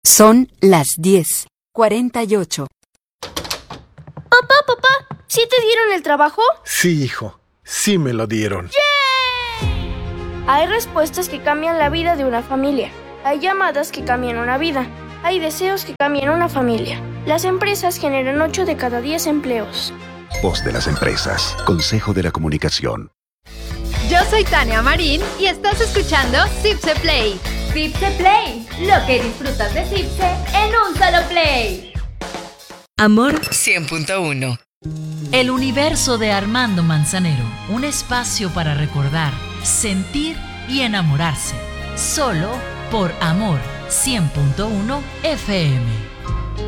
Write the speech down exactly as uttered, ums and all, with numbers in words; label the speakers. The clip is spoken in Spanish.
Speaker 1: Son las diez cuarenta y ocho.
Speaker 2: Papá, papá, ¿sí te dieron el trabajo?
Speaker 3: Sí, hijo, sí me lo dieron.
Speaker 2: ¡Yay! Hay respuestas que cambian la vida de una familia. Hay llamadas que cambian una vida. Hay deseos que cambian una familia. Las empresas generan ocho de cada diez empleos.
Speaker 4: Voz de las empresas. Consejo de la Comunicación.
Speaker 5: Yo soy Tania Marín y estás escuchando Zipse Play.
Speaker 6: Zipse Play, lo que disfrutas de Zipse en un solo play.
Speaker 1: Amor cien punto uno.
Speaker 7: El universo de Armando Manzanero, un espacio para recordar, sentir y enamorarse. Solo por Amor cien punto uno F M.